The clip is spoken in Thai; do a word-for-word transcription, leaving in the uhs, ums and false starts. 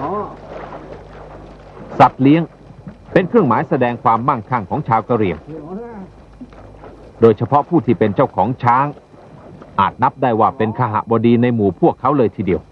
สัตว์เลี้ยงเป็นเครื่องหมายแสดงความมั่งคั่งของชาวกะเหรี่ยงโดยเฉพาะผู้ที่เป็นเจ้าของช้างอาจนับได้ว่าเป็นคหบดีในหมู่พวกเขาเลยทีเดียว